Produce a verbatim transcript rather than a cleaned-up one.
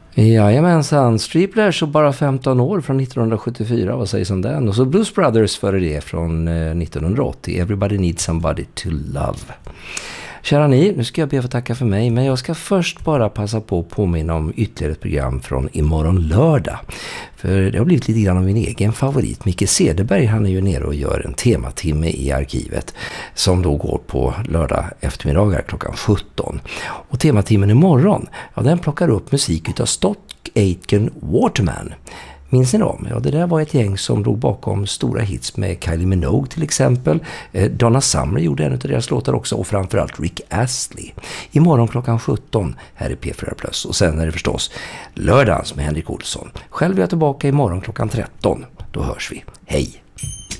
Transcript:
Jajamensan, Striplers och bara femton år från nittonhundrasjuttiofyra, vad sägs om den? Och så Blues Brothers före det från eh, nittonhundraåttio, Everybody Needs Somebody to Love. Kära ni, nu ska jag be att få tacka för mig, men jag ska först bara passa på att påminna om ytterligare ett program från imorgon lördag. För det har blivit lite grann av min egen favorit. Micke Cederberg, han är ju nere och gör en tematimme i arkivet som då går på lördag eftermiddagar klockan sjutton. Och tematimmen imorgon, ja, den plockar upp musik utav Stock Aitken Waterman. Minns ni dem? Ja, det där var ett gäng som låg bakom stora hits med Kylie Minogue till exempel. Eh, Donna Summer gjorde en av deras låtar också, och framförallt Rick Astley. Imorgon klockan sjutton här i P fyra plus. Och sen är det förstås lördagens med Henrik Olsson. Själv är jag tillbaka imorgon klockan tretton. Då hörs vi. Hej!